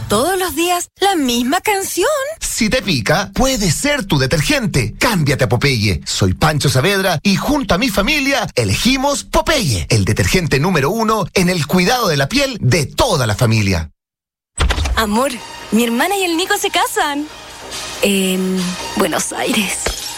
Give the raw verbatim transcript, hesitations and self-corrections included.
todos los días la misma canción. Si te pica, puede ser tu detergente. Cámbiate a Popeye. Soy Pancho Saavedra y junto a mi familia elegimos Popeye, el detergente número uno en el cuidado de la piel de toda la familia. Amor, mi hermana y el Nico se casan. En Buenos Aires.